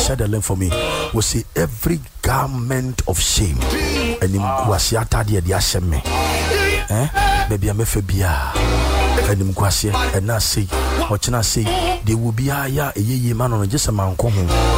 share the link for me. We see every garment of shame and him kwasiata de ahyem me. Baby amefebia and him kwasia and na say ochina say they will be aya eye man on just a man come home.